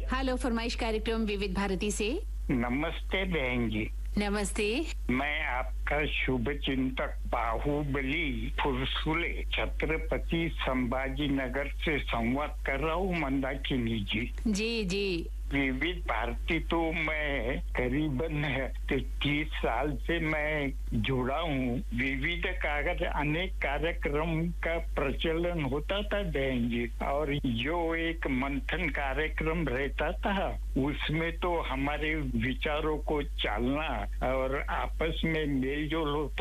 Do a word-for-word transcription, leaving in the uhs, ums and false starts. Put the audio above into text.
Hello, फरमाइश कार्यक्रम विविध भारती से। नमस्ते बहन जी। नमस्ते। मैं आपका शुभ चिंतक बाहुबली फुरसुले छत्रपति संभाजी नगर से संवाद कर रहा हूँ मंदाकिनी जी। जी जी। विविध भारती तो मैं करीबन तीस साल से मैं जुड़ा हूँ। विविध कागज अनेक कार्यक्रम का प्रचलन होता था बहन जी, और जो एक मंथन कार्यक्रम रहता था उसमें तो हमारे विचारों को चालना और आपस में मेल जोल होता